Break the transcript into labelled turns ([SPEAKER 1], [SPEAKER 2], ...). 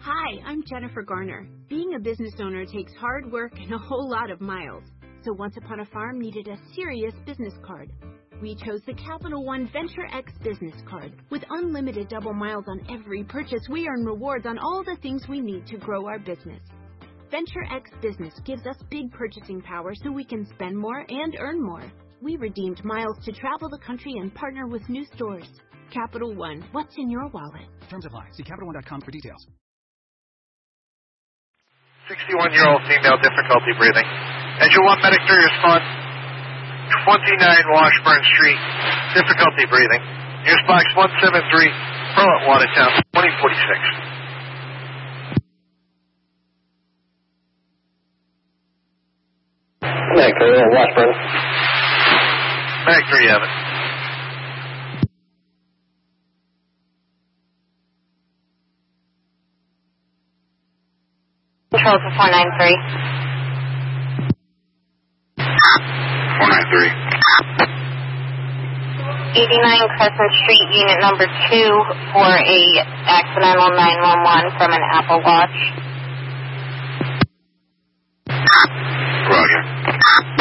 [SPEAKER 1] Hi, I'm Jennifer Garner. Being a business owner takes hard work and a whole lot of miles. So Once Upon a Farm needed a serious business card. We chose the Capital One Venture X business card. With unlimited double miles on every purchase, we earn rewards on all the things we need to grow our business. Venture X Business gives us big purchasing power so we can spend more and earn more. We redeemed miles to travel the country and partner with new stores. Capital One, what's in your wallet?
[SPEAKER 2] Terms apply. See CapitalOne.com for details.
[SPEAKER 3] 61-year-old female, difficulty breathing. Engine 1 medic 3 response. 29 Washburn Street, difficulty breathing. Nearest box 173, Pearl at Watertown, 2046.
[SPEAKER 4] Medic 3, Washburn.
[SPEAKER 3] Medic 3, have it.
[SPEAKER 5] Control for 493.
[SPEAKER 3] 493.
[SPEAKER 5] 89 Crescent Street, unit number 2 for a accidental 911 from an Apple Watch.
[SPEAKER 3] Roger.